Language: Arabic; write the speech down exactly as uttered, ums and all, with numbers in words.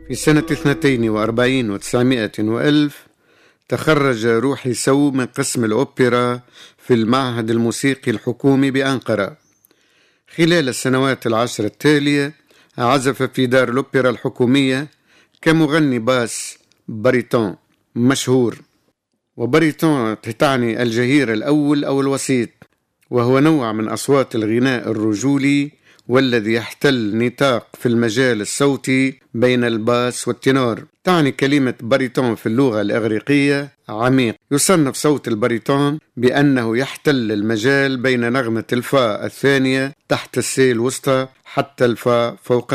في سنة اثنتين وأربعين وتسعمائة وألف تخرج روحي سو من قسم الأوبرا في المعهد الموسيقي الحكومي بأنقرة. خلال السنوات العشر التالية عزف في دار الأوبرا الحكومية كمغني باس باريتون مشهور، وباريتون تعني الجهير الأول أو الوسيط، وهو نوع من أصوات الغناء الرجولي والذي يحتل نطاق في المجال الصوتي بين الباس والتنور. تعني كلمة باريتون في اللغة الإغريقية عميق. يصنف صوت الباريتون بأنه يحتل المجال بين نغمة الفاء الثانية تحت السي الوسطى حتى الفاء فوق